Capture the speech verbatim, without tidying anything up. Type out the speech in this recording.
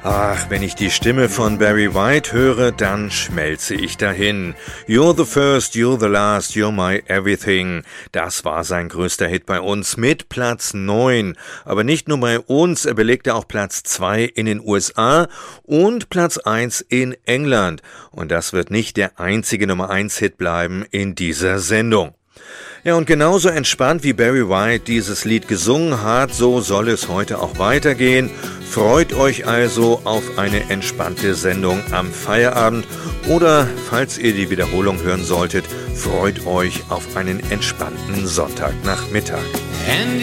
Ach, wenn ich die Stimme von Barry White höre, dann schmelze ich dahin. You're the first, you're the last, you're my everything. Das war sein größter Hit bei uns mit Platz neun. Aber nicht nur bei uns, er belegte auch Platz zwei in den U S A und Platz eins in England. Und das wird nicht der einzige Nummer eins Hit bleiben in dieser Sendung. Ja, und genauso entspannt wie Barry White dieses Lied gesungen hat, so soll es heute auch weitergehen. Freut euch also auf eine entspannte Sendung am Feierabend oder, falls ihr die Wiederholung hören solltet, freut euch auf einen entspannten Sonntagnachmittag. And